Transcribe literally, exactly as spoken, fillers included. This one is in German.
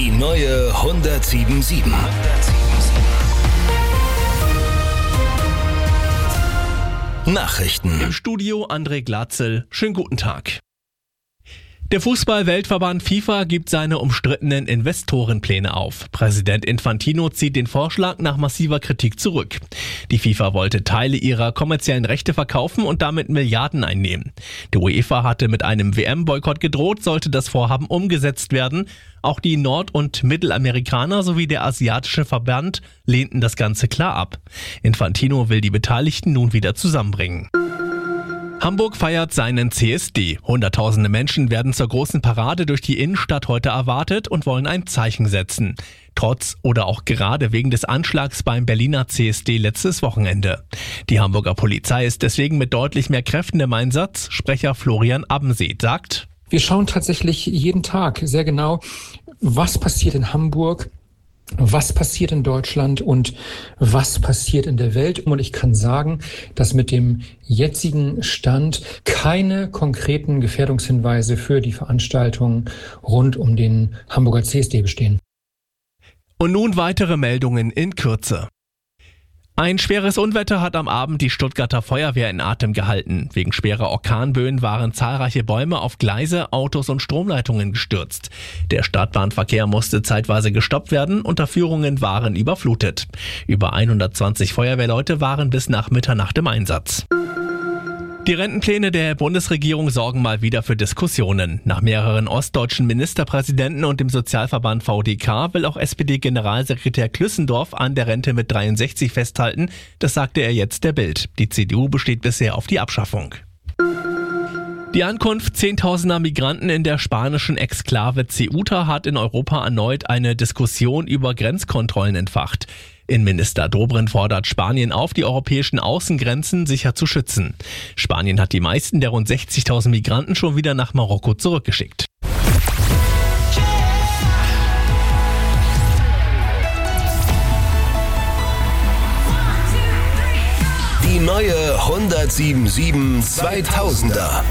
Die neue hundertsieben sieben. Nachrichten. Im Studio André Glatzel. Schönen guten Tag. Der Fußball-Weltverband FIFA gibt seine umstrittenen Investorenpläne auf. Präsident Infantino zieht den Vorschlag nach massiver Kritik zurück. Die FIFA wollte Teile ihrer kommerziellen Rechte verkaufen und damit Milliarden einnehmen. Die UEFA hatte mit einem W M-Boykott gedroht, sollte das Vorhaben umgesetzt werden. Auch die Nord- und Mittelamerikaner sowie der asiatische Verband lehnten das Ganze klar ab. Infantino will die Beteiligten nun wieder zusammenbringen. Hamburg feiert seinen C S D. Hunderttausende Menschen werden zur großen Parade durch die Innenstadt heute erwartet und wollen ein Zeichen setzen. Trotz oder auch gerade wegen des Anschlags beim Berliner C S D letztes Wochenende. Die Hamburger Polizei ist deswegen mit deutlich mehr Kräften im Einsatz. Sprecher Florian Abbenseet sagt: Wir schauen tatsächlich jeden Tag sehr genau, was passiert in Hamburg, was passiert in Deutschland und was passiert in der Welt. Und ich kann sagen, dass mit dem jetzigen Stand keine konkreten Gefährdungshinweise für die Veranstaltung rund um den Hamburger C S D bestehen. Und nun weitere Meldungen in Kürze. Ein schweres Unwetter hat am Abend die Stuttgarter Feuerwehr in Atem gehalten. Wegen schwerer Orkanböen waren zahlreiche Bäume auf Gleise, Autos und Stromleitungen gestürzt. Der Stadtbahnverkehr musste zeitweise gestoppt werden, Unterführungen waren überflutet. Über hundertzwanzig Feuerwehrleute waren bis nach Mitternacht im Einsatz. Die Rentenpläne der Bundesregierung sorgen mal wieder für Diskussionen. Nach mehreren ostdeutschen Ministerpräsidenten und dem Sozialverband V D K will auch S P D-Generalsekretär Klüssendorf an der Rente mit dreiundsechzig festhalten. Das sagte er jetzt der Bild. Die C D U besteht bisher auf die Abschaffung. Die Ankunft zehntausender Migranten in der spanischen Exklave Ceuta hat in Europa erneut eine Diskussion über Grenzkontrollen entfacht. Innenminister Dobrindt fordert Spanien auf, die europäischen Außengrenzen sicher zu schützen. Spanien hat die meisten der rund sechzigtausend Migranten schon wieder nach Marokko zurückgeschickt. Die neue hundertsieben sieben zweitausender.